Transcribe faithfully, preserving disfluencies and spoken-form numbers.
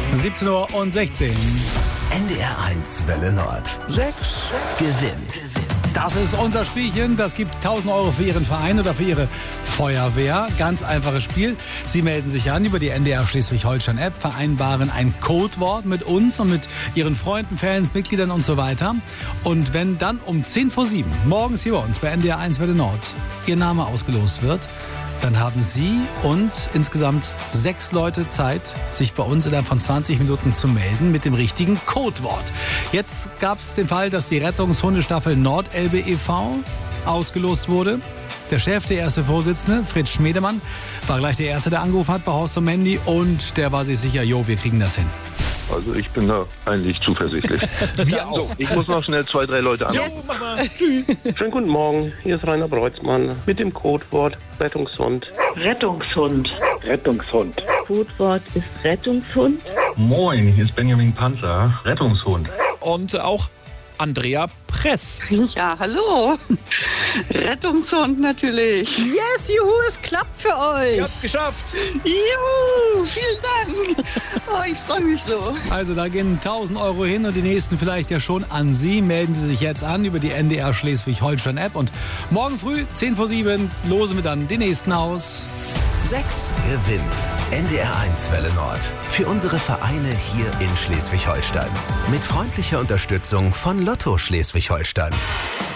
siebzehn Uhr und sechzehn. N D R eins Welle Nord. Sechs gewinnt. Das ist unser Spielchen. Das gibt tausend Euro für Ihren Verein oder für Ihre Feuerwehr. Ganz einfaches Spiel. Sie melden sich an über die N D R Schleswig-Holstein-App, vereinbaren ein Codewort mit uns und mit Ihren Freunden, Fans, Mitgliedern und so weiter. Und wenn dann um zehn vor sieben morgens hier bei uns bei N D R eins Welle Nord Ihr Name ausgelost wird, dann haben Sie und insgesamt sechs Leute Zeit, sich bei uns innerhalb von zwanzig Minuten zu melden mit dem richtigen Codewort. Jetzt gab es den Fall, dass die Rettungshundestaffel Nord-Elbe e V ausgelost wurde. Der Chef, der erste Vorsitzende, Fritz Schmedemann, war gleich der Erste, der angerufen hat bei Horst und Mandy. Und der war sich sicher, jo, wir kriegen das hin. Also ich bin da eigentlich zuversichtlich. Wir auch. So, ich muss noch schnell zwei, drei Leute anrufen. Yes. Schönen guten Morgen, hier ist Rainer Breutzmann mit dem Codewort Rettungshund. Rettungshund. Rettungshund. Codewort ist Rettungshund. Moin, hier ist Benjamin Panzer, Rettungshund. Und auch Andrea Press. Ja, hallo. Rettungshund natürlich. Yes, juhu, es klappt für euch. Ihr habt's geschafft. Juhu, vielen Dank. Oh, ich freue mich so. Also da gehen tausend Euro hin und die nächsten vielleicht ja schon an Sie. Melden Sie sich jetzt an über die N D R Schleswig-Holstein-App. Und morgen früh, zehn vor sieben, losen wir dann den nächsten aus. Sechs gewinnt. N D R eins Welle Nord. Für unsere Vereine hier in Schleswig-Holstein. Mit freundlicher Unterstützung von Lotto Schleswig-Holstein.